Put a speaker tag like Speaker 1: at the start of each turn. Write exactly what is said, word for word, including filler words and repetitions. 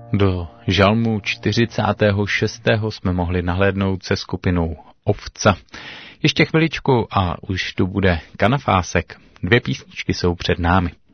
Speaker 1: Do žalmu čtyřicátého šestého jsme mohli nahlédnout se skupinou Ovca. Ještě chviličku a už tu bude Kanafásek. Dvě písničky jsou před námi.